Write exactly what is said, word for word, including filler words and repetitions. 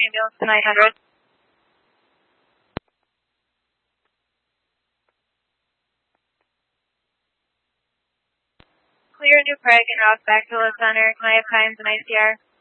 ambulance to nine hundred. Clear New Prague and Ross back to Liv Center. Can I have times and I C R?